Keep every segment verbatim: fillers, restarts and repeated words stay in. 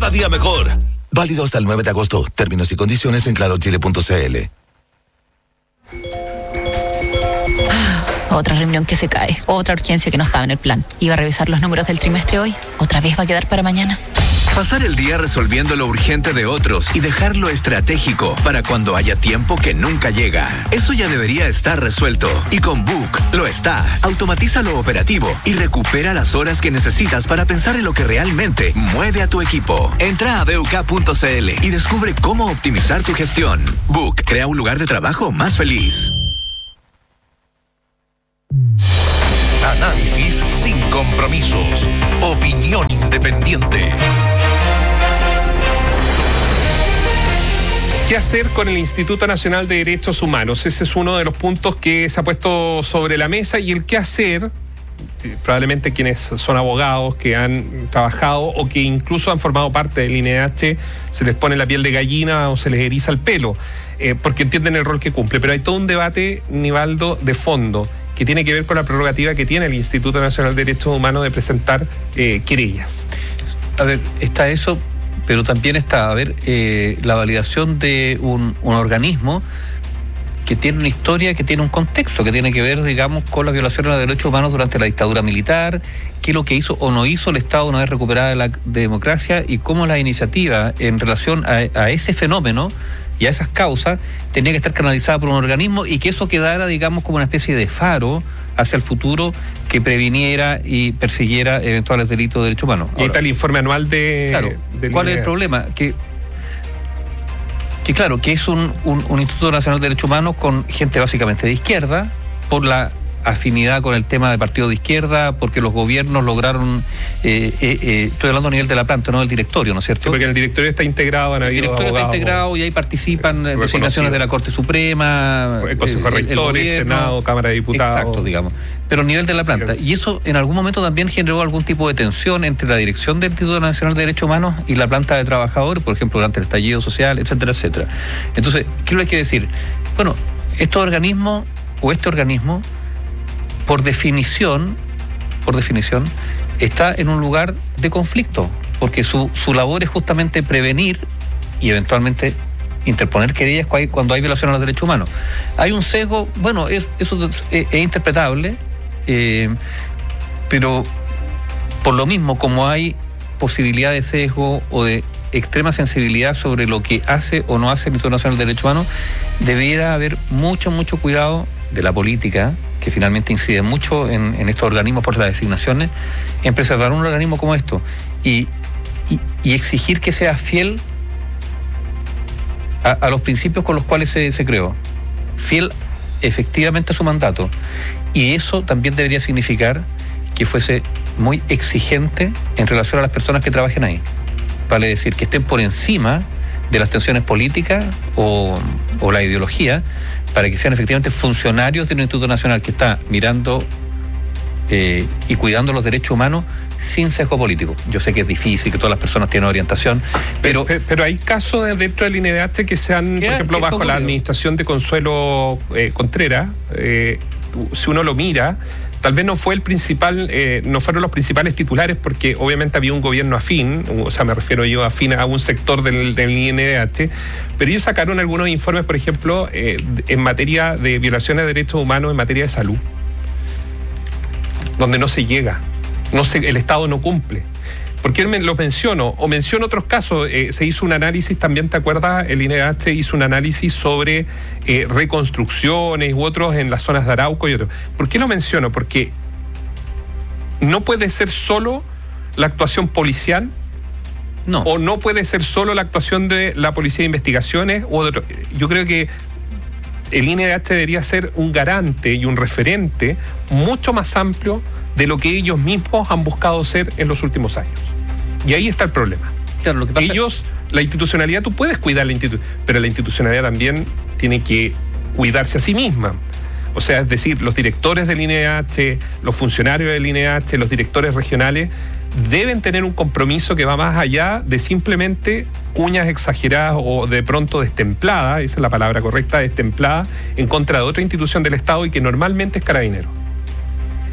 Cada día mejor. Válido hasta el nueve de agosto. Términos y condiciones en claro chile punto c l. Otra reunión que se cae, otra urgencia que no estaba en el plan. Iba a revisar los números del trimestre hoy, otra vez va a quedar para mañana. Pasar el día resolviendo lo urgente de otros y dejarlo estratégico para cuando haya tiempo que nunca llega. Eso ya debería estar resuelto. Y con Book lo está. Automatiza lo operativo y recupera las horas que necesitas para pensar en lo que realmente mueve a tu equipo. Entra a b u k punto c l y descubre cómo optimizar tu gestión. Book crea un lugar de trabajo más feliz. Análisis sin compromisos. Opinión independiente. ¿Qué hacer con el Instituto Nacional de Derechos Humanos? Ese es uno de los puntos que se ha puesto sobre la mesa, y el qué hacer, probablemente quienes son abogados que han trabajado o que incluso han formado parte del I N E H, se les pone la piel de gallina o se les eriza el pelo, eh, porque entienden el rol que cumple. Pero hay todo un debate, Nivaldo, de fondo, que tiene que ver con la prerrogativa que tiene el Instituto Nacional de Derechos Humanos de presentar eh, querellas. A ver, está eso, pero también está, a ver, eh, la validación de un, un organismo que tiene una historia, que tiene un contexto, que tiene que ver, digamos, con las violaciones de los derechos humanos durante la dictadura militar, qué es lo que hizo o no hizo el Estado una vez recuperada la democracia, y cómo la iniciativa en relación a, a ese fenómeno y a esas causas tenía que estar canalizada por un organismo, y que eso quedara, digamos, como una especie de faro hacia el futuro que previniera y persiguiera eventuales delitos de derechos humanos. Y ahí está el informe anual de... Claro, ¿cuál es el problema? Que, que claro, que es un, un, un Instituto Nacional de Derechos Humanos con gente básicamente de izquierda, por la afinidad con el tema de partido de izquierda, porque los gobiernos lograron, eh, eh, eh, estoy hablando a nivel de la planta, no del directorio, ¿no es cierto? Sí, porque el directorio está integrado, han el habido directorio está integrado y ahí participan designaciones de la Corte Suprema, el Consejo de Rectores, Senado, Cámara de Diputados. Exacto, digamos. Pero a nivel de la planta. Y eso en algún momento también generó algún tipo de tensión entre la dirección del Instituto Nacional de Derechos Humanos y la planta de trabajadores, por ejemplo, durante el estallido social, etcétera, etcétera. Entonces, ¿qué les quiero decir? Bueno, estos organismos o este organismo, por definición, por definición, está en un lugar de conflicto, porque su, su labor es justamente prevenir y eventualmente interponer querellas cuando hay violación a los derechos humanos. Hay un sesgo, bueno, es, eso es, es interpretable, eh, pero por lo mismo, como hay posibilidad de sesgo o de extrema sensibilidad sobre lo que hace o no hace el Instituto Nacional de Derechos Humanos, debiera haber mucho, mucho cuidado de la política, que finalmente incide mucho en, en estos organismos por las designaciones, en preservar un organismo como esto y, y, y exigir que sea fiel a, a los principios con los cuales se, se creó, fiel efectivamente a su mandato. Y eso también debería significar que fuese muy exigente en relación a las personas que trabajen ahí. Vale decir, que estén por encima de las tensiones políticas o, o la ideología, para que sean efectivamente funcionarios de un Instituto Nacional que está mirando eh, y cuidando los derechos humanos sin sesgo político. Yo sé que es difícil, que todas las personas tienen orientación, pero... Pero, pero hay casos de dentro del I N D H que se han, por ejemplo, bajo la administración de Consuelo eh, Contreras, eh, si uno lo mira, tal vez no fue el principal, eh, no fueron los principales titulares, porque obviamente había un gobierno afín, o sea, me refiero yo afín a un sector del, del I N D H, pero ellos sacaron algunos informes, por ejemplo, eh, en materia de violaciones de derechos humanos, en materia de salud, donde no se llega, no se, el Estado no cumple. ¿Por qué lo menciono? O menciono otros casos. Eh, se hizo un análisis, también te acuerdas, el I N D H hizo un análisis sobre eh, reconstrucciones u otros en las zonas de Arauco y otros. ¿Por qué lo menciono? Porque no puede ser solo la actuación policial, no. O no puede ser solo la actuación de la Policía de Investigaciones o de otro. Yo creo que el I N D H debería ser un garante y un referente mucho más amplio de lo que ellos mismos han buscado ser en los últimos años. Y ahí está el problema. Claro, lo que pasa... Ellos, la institucionalidad, tú puedes cuidar la institucionalidad, pero la institucionalidad también tiene que cuidarse a sí misma. O sea, es decir, los directores del I N D H, los funcionarios del I N D H, los directores regionales, deben tener un compromiso que va más allá de simplemente cuñas exageradas o de pronto destempladas, esa es la palabra correcta, destempladas, en contra de otra institución del Estado y que normalmente es Carabineros.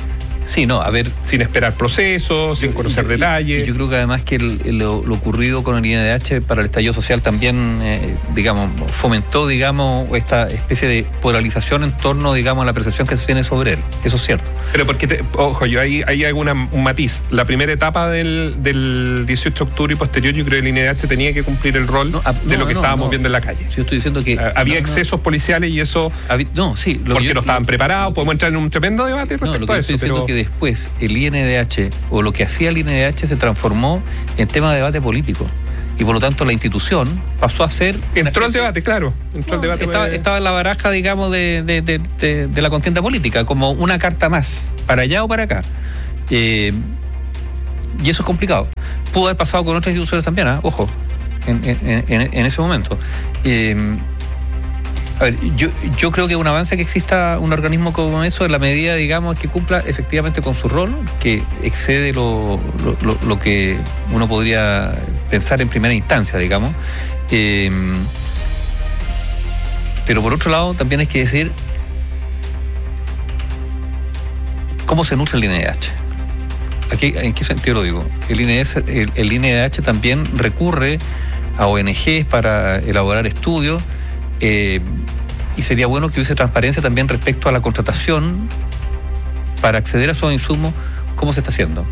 Sí, no, a ver. Sin esperar procesos, sin conocer yo, detalles. Y yo creo que además que el, el, lo, lo ocurrido con el I N D H para el estallido social también, eh, digamos, fomentó, digamos, esta especie de polarización en torno, digamos, a la percepción que se tiene sobre él. Eso es cierto. Pero porque, te, ojo, yo ahí hay alguna un matiz. La primera etapa del, del dieciocho de octubre y posterior, yo creo que el I N D H tenía que cumplir el rol no, a, de no, lo que no, estábamos no. viendo en la calle. Si yo estoy diciendo que... Había no, excesos no. policiales y eso... Habí, no, sí. Lo porque yo, no estaban lo, preparados, podemos entrar en un tremendo debate respecto no, lo que a yo eso. Estoy diciendo pero... que después el I N D H o lo que hacía el I N D H se transformó en tema de debate político. Y por lo tanto la institución pasó a ser... Entró al debate, claro. Entró no, al debate estaba, de... estaba en la baraja, digamos, de, de, de, de, de la contienda política, como una carta más, para allá o para acá. Eh, y eso es complicado. Pudo haber pasado con otras instituciones también, ¿eh? Ojo, en, en, en, en ese momento. Eh, A ver, yo, yo creo que es un avance que exista un organismo como eso en la medida, digamos, que cumpla efectivamente con su rol, que excede lo, lo, lo, lo que uno podría pensar en primera instancia, digamos. Eh, pero por otro lado, también hay que decir cómo se nutre el I N D H. Aquí, ¿en qué sentido lo digo? El I N D H, el, el I N D H también recurre a O N Ges para elaborar estudios. Eh, y sería bueno que hubiese transparencia también respecto a la contratación para acceder a esos insumos, cómo se está haciendo.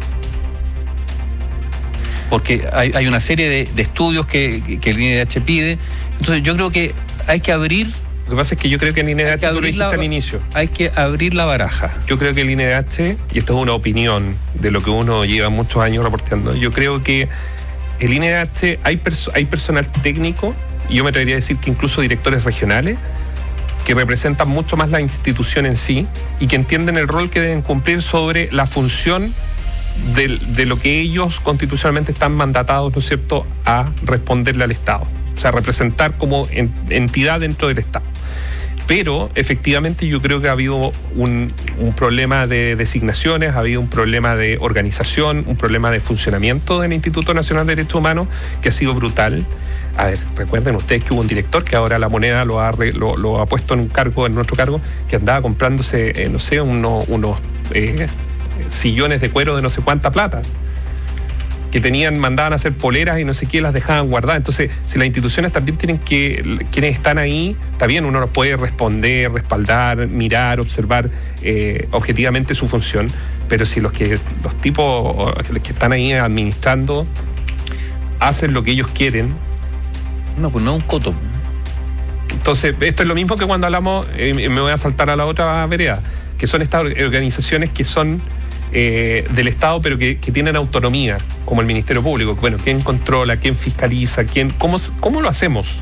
Porque hay, hay una serie de, de estudios que, que el I N D H pide. Entonces yo creo que hay que abrir... Lo que pasa es que yo creo que el I N D H, tú lo dijiste al inicio, hay que abrir la baraja. Yo creo que el I N D H, y esto es una opinión de lo que uno lleva muchos años reporteando, yo creo que el I N D H, hay, perso- hay personal técnico, y yo me atrevería a decir que incluso directores regionales, que representan mucho más la institución en sí y que entienden el rol que deben cumplir sobre la función de, de lo que ellos constitucionalmente están mandatados, ¿no es cierto?, a responderle al Estado. O sea, representar como en, entidad dentro del Estado. Pero efectivamente yo creo que ha habido un, un problema de designaciones, ha habido un problema de organización, un problema de funcionamiento del Instituto Nacional de Derechos Humanos que ha sido brutal. A ver, recuerden ustedes que hubo un director que ahora la moneda lo ha, lo, lo ha puesto en un cargo, en nuestro cargo, que andaba comprándose, eh, no sé, unos, unos eh, sillones de cuero de no sé cuánta plata, que tenían, mandaban a hacer poleras y no sé qué, las dejaban guardadas. Entonces, si las instituciones también tienen que, quienes están ahí, está bien, uno los puede responder, respaldar, mirar, observar eh, objetivamente su función, pero si los que los tipos los que están ahí administrando hacen lo que ellos quieren. No, pues no es un coto. Entonces, esto es lo mismo que cuando hablamos, eh, me voy a saltar a la otra vereda, que son estas organizaciones que son eh, del Estado, pero que, que tienen autonomía, como el Ministerio Público. Bueno, ¿quién controla? ¿Quién fiscaliza? ¿Quién, cómo, ¿Cómo lo hacemos?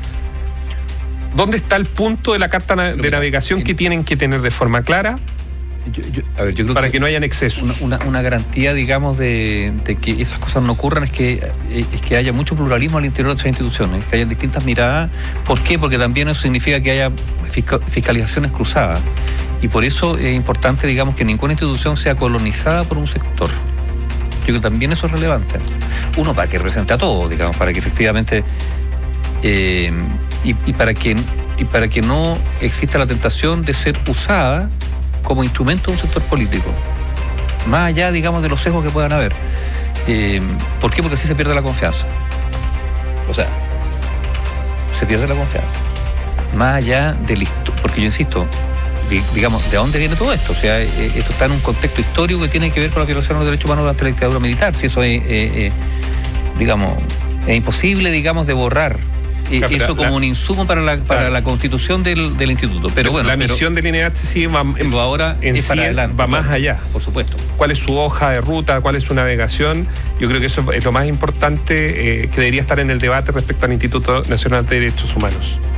¿Dónde está el punto de la carta na- de navegación que tienen que tener de forma clara? Yo, yo, a ver, yo creo para que, que no hayan excesos. Una, una, una garantía, digamos, de, de que esas cosas no ocurran es que, es que haya mucho pluralismo al interior de esas instituciones, que haya distintas miradas. ¿Por qué? Porque también eso significa que haya fiscalizaciones cruzadas. Y por eso es importante, digamos, que ninguna institución sea colonizada por un sector. Yo creo que también eso es relevante. Uno, para que represente a todos, digamos, para que efectivamente... Eh, y, y, para que, y para que no exista la tentación de ser usada como instrumento de un sector político, más allá, digamos, de los sesgos que puedan haber. Eh, ¿Por qué? Porque así se pierde la confianza. O sea, se pierde la confianza. Más allá del... Porque yo insisto, digamos, ¿de dónde viene todo esto? O sea, eh, esto está en un contexto histórico que tiene que ver con la violación de los derechos humanos durante la dictadura militar. Si eso es, eh, eh, digamos, es imposible, digamos, de borrar. Claro, eso como la, un insumo para la para claro. la constitución del, del instituto. Pero bueno, la pero, misión del I N D H sí va, en, ahora en es sí para adelante, va más allá. Por supuesto. ¿Cuál es su hoja de ruta? ¿Cuál es su navegación? Yo creo que eso es lo más importante eh, que debería estar en el debate respecto al Instituto Nacional de Derechos Humanos.